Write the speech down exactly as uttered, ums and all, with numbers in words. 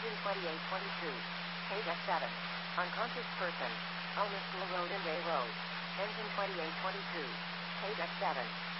Engine twenty-eight twenty-two. Page F seven. Unconscious person. Elmer School Road and Ray Road. Engine twenty-eight twenty-two. Page F seven.